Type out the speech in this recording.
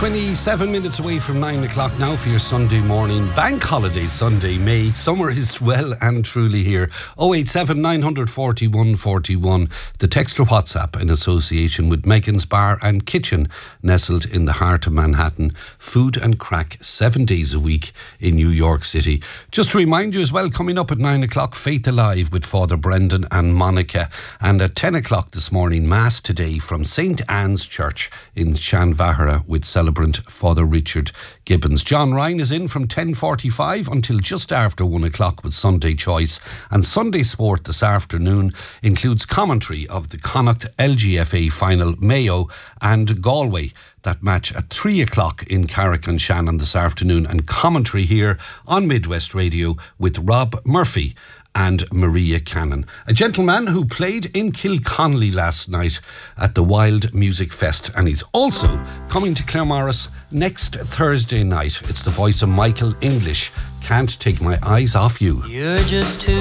27 minutes away from 9 o'clock now for your Sunday morning. Bank holiday Sunday, May. Summer is well and truly here. 087 941 41. The text or WhatsApp in association with Megan's Bar and Kitchen, nestled in the heart of Manhattan. Food and crack 7 days a week in New York City. Just to remind you as well, coming up at 9 o'clock, Faith Alive with Father Brendan and Monica. And at 10 o'clock this morning, Mass today from St. Anne's Church in Shanvahara with celebrant Father Richard Gibbons. John Ryan is in from 10:45 until just after 1 o'clock with Sunday Choice. And Sunday Sport this afternoon includes commentary of the Connacht LGFA final, Mayo and Galway. That match at 3 o'clock in Carrick-on-Shannon this afternoon, and commentary here on Midwest Radio with Rob Murphy and Maria Cannon. A gentleman who played in Kilconnelly last night at the Wild Music Fest, and he's also coming to Claremorris next Thursday night. It's the voice of Michael English. Can't Take My Eyes Off You. You're just too